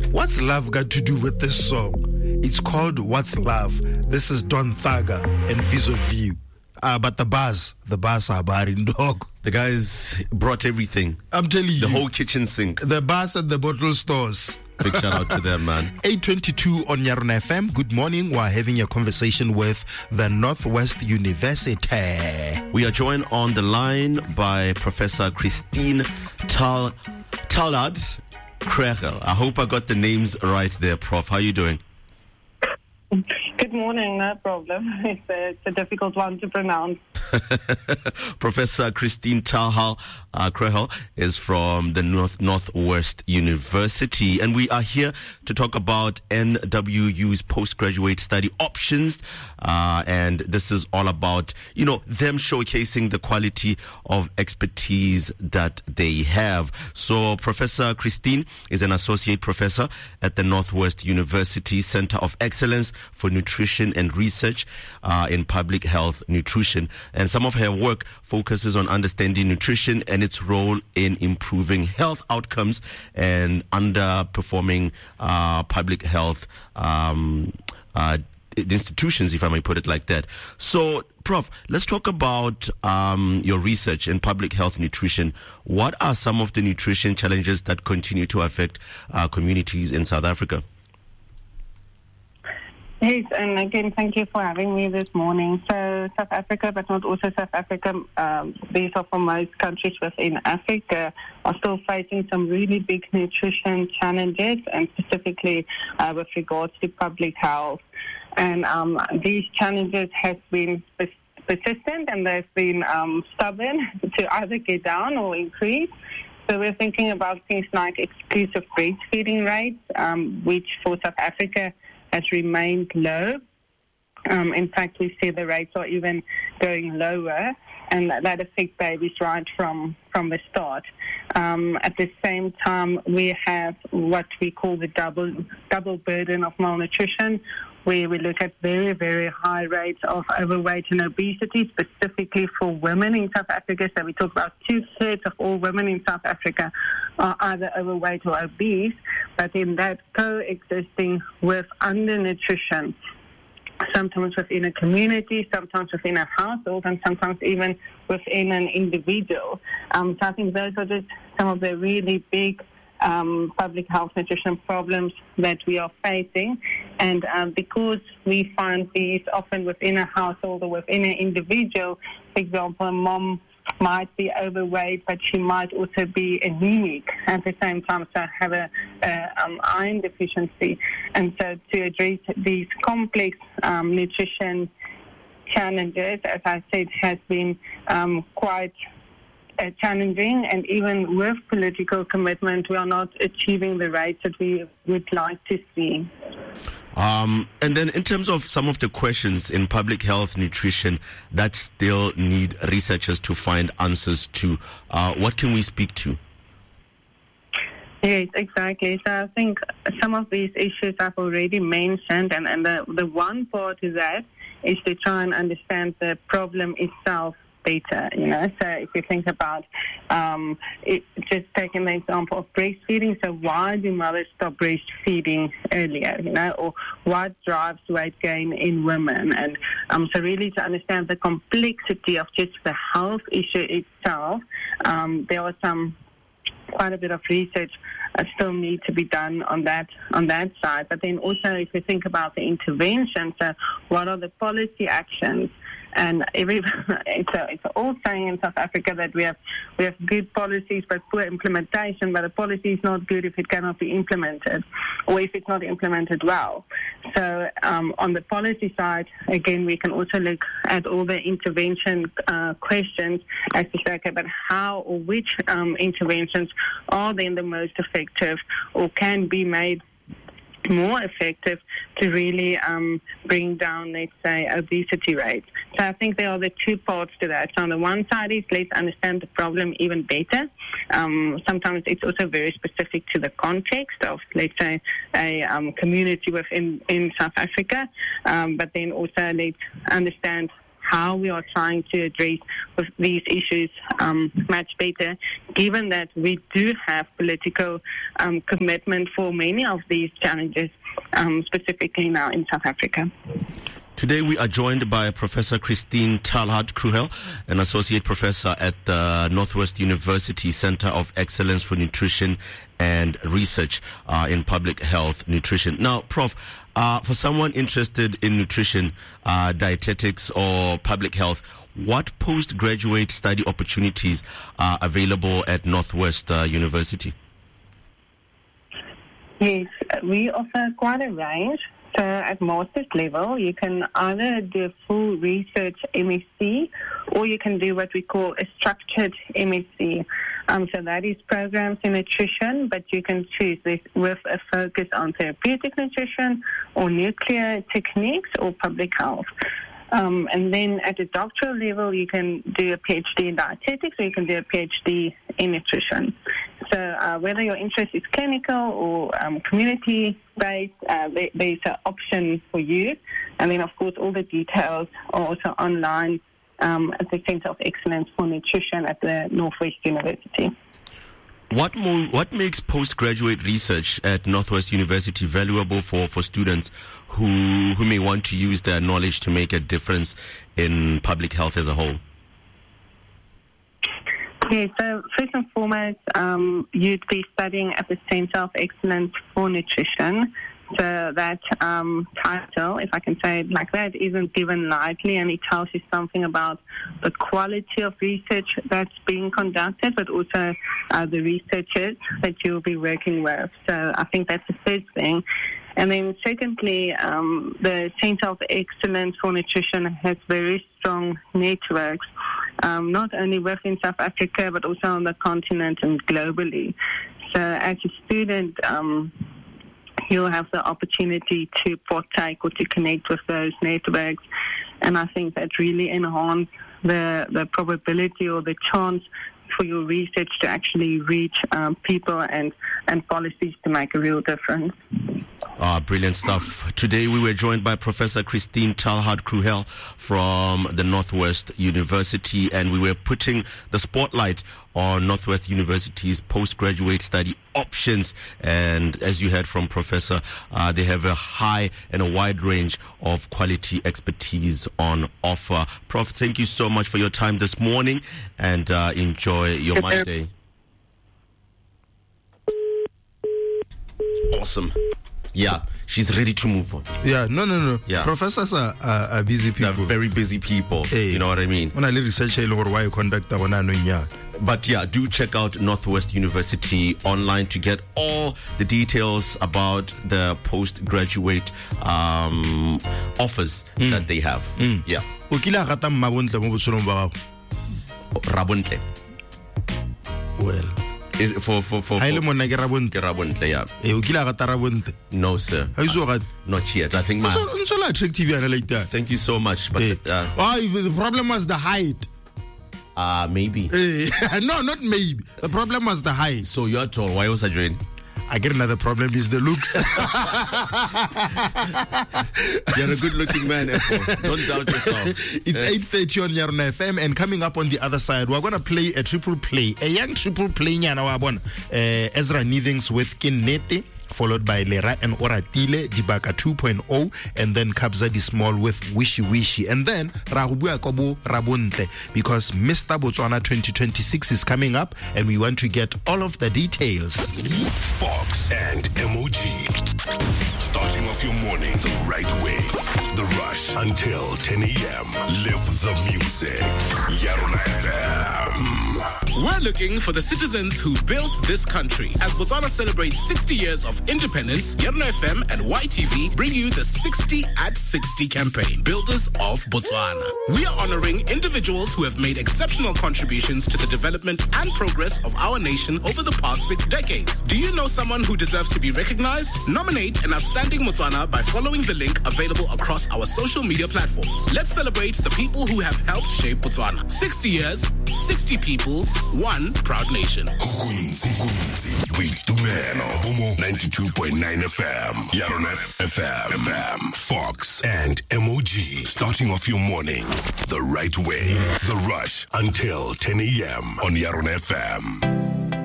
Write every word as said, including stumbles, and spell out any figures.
What's love got to do with this song? It's called What's Love. This is Don Thaga and Fizz of You. Uh, but the bars, the bars are barring dog. The guys brought everything. I'm telling you. The whole kitchen sink. The bars and the bottle stores. Big shout out to them, man. eight twenty-two on Yarn F M. Good morning. We're having a conversation with the Northwest University. We are joined on the line by Professor Christine Tal Tallard Krechel. I hope I got the names right there, Prof. How are you doing? Good morning, no problem. It's a, it's a difficult one to pronounce. Professor Christine Tahal uh, Krechel is from the North Northwest University, and we are here to talk about N W U's postgraduate study options, uh, and this is all about, you know, them showcasing the quality of expertise that they have. So Professor Christine is an associate professor at the Northwest University Center of Excellence for Nutrition and Research uh, in Public Health Nutrition. And some of her work focuses on understanding nutrition and its role in improving health outcomes and underperforming uh, public health um, uh, institutions, if I may put it like that. So, Prof, let's talk about um, your research in public health nutrition. What are some of the nutrition challenges that continue to affect uh, communities in South Africa? Yes, and again, thank you for having me this morning. So South Africa, but not also South Africa, um, these are for most countries within Africa, are still facing some really big nutrition challenges, and specifically uh, with regards to public health. And um, these challenges have been persistent, and they've been um, stubborn to either get down or increase. So we're thinking about things like exclusive breastfeeding rates, um, which for South Africa has remained low. Um, in fact, we see the rates are even going lower, and that affects babies right from, from the start. Um, at the same time, we have what we call the double double burden of malnutrition, where we look at very, very high rates of overweight and obesity, specifically for women in South Africa. So we talk about two-thirds of all women in South Africa are either overweight or obese, but in that coexisting with undernutrition, sometimes within a community, sometimes within a household, and sometimes even within an individual. Um, so I think those are just some of the really big Um, public health nutrition problems that we are facing, and uh, because we find these often within a household or within an individual, for example, a mom might be overweight, but she might also be anemic at the same time, so have a, a um, iron deficiency. And so to address these complex um, nutrition challenges, as I said, has been um, quite Uh, challenging, and even with political commitment, we are not achieving the rates that we would like to see. Um, and then in terms of some of the questions in public health nutrition that still need researchers to find answers to, uh, what can we speak to? Yes, exactly. So I think some of these issues I've already mentioned, and, and the, the one part of that is to try and understand the problem itself better, you know. So if you think about um, it, just taking the example of breastfeeding, so why do mothers stop breastfeeding earlier, you know, or what drives weight gain in women? And um, so really to understand the complexity of just the health issue itself, um, there are some quite a bit of research uh, still need to be done on that on that side. But then also if you think about the intervention, so what are the policy actions? And every, it's, a, it's all saying in South Africa that we have we have good policies but poor implementation, but a policy is not good if it cannot be implemented or if it's not implemented well. So um, on the policy side, again, we can also look at all the intervention uh, questions as to say, okay, but how or which um, interventions are then the most effective or can be made more effective to really um, bring down, let's say, obesity rates. So I think there are the two parts to that. So on the one side is let's understand the problem even better. Um, sometimes it's also very specific to the context of, let's say, a um, community within in South Africa. Um, but then also let's understand how we are trying to address with these issues um, much better, given that we do have political um, commitment for many of these challenges, um, specifically now in South Africa. Today we are joined by Professor Christine Talhard-Kruhel, an associate professor at the Northwest University Center of Excellence for Nutrition and Research uh, in Public Health Nutrition. Now, Prof, uh, for someone interested in nutrition, uh, dietetics, or public health, what postgraduate study opportunities are available at Northwest uh, University? Yes, we offer quite a range. So at master's level, you can either do a full research M S c or you can do what we call a structured M S c. Um, so that is programs in nutrition, but you can choose this with a focus on therapeutic nutrition or nuclear techniques or public health. Um, and then at the doctoral level, you can do a PhD in dietetics or you can do a PhD in nutrition. So uh, whether your interest is clinical or um, community-based, uh, there, there's an option for you. And then, of course, all the details are also online um, at the Center of Excellence for Nutrition at the Northwest University. What more, what makes postgraduate research at Northwest University valuable for, for students who who may want to use their knowledge to make a difference in public health as a whole? Yeah, so first and foremost, um, you'd be studying at the Center of Excellence for Nutrition. So that um, title, if I can say it like that, isn't given lightly, and it tells you something about the quality of research that's being conducted, but also uh, the researchers that you'll be working with. So I think that's the first thing. And then secondly, um, the Center of Excellence for Nutrition has very strong networks, um, not only within South Africa, but also on the continent and globally. So as a student, um, you'll have the opportunity to partake or to connect with those networks. And I think that really enhances the, the probability or the chance for your research to actually reach um, people and, and policies to make a real difference. Ah, brilliant stuff. Today we were joined by Professor Christine Talhard-Kruhel from the Northwest University, and we were putting the spotlight on Northwest University's postgraduate study options. And as you heard from Professor, uh, they have a high and a wide range of quality expertise on offer. Prof, thank you so much for your time this morning, and uh, enjoy your Monday. Awesome. Yeah, she's ready to move on. Yeah, no, no, no. Yeah. Professors are, are, are busy people. They're very busy people. Hey. You know what I mean? When I research why you conduct that. But yeah, do check out Northwest University online to get all the details about the postgraduate um, offers mm. that they have. Mm. Yeah. Rabontle. Well. It, for for for, for Rabontle, yeah. No, sir. Uh, not yet. I think my. Thank you so much. But hey. uh, oh, the problem was the height. Uh maybe. Hey. No, not maybe. The problem was the height. So you're tall. Why was I joining? I get another problem is the looks. You're a good-looking man, Efo. Don't doubt yourself. It's eight thirty on Yarona F M, and coming up on the other side, we're going to play a triple play, a young triple play. Uh, Ezra Nithings with Kinete, followed by Lera and Oratile, Dibaka two point oh, and then Kabza Di Small with Wishy Wishy. And then Rahubua Kobo Rabunte, because Mister Botswana twenty twenty-six is coming up, and we want to get all of the details. Fox and M O G. Starting off your morning the right way. The Rush until ten a.m. Live the music. Yarona F M. We're looking for the citizens who built this country. As Botswana celebrates sixty years of independence, Yarona F M and Y T V bring you the sixty at sixty campaign, Builders of Botswana. We are honoring individuals who have made exceptional contributions to the development and progress of our nation over the past six decades. Do you know someone who deserves to be recognized? Nominate an outstanding Botswana by following the link available across our social media platforms. Let's celebrate the people who have helped shape Botswana. sixty years, sixty people, one proud nation. Boitumelo, Bomo ninety-two point nine F M, Yarona F M, F M, Fox, and M O G. Starting off your morning the right way. The Rush until ten a.m. on Yarona F M.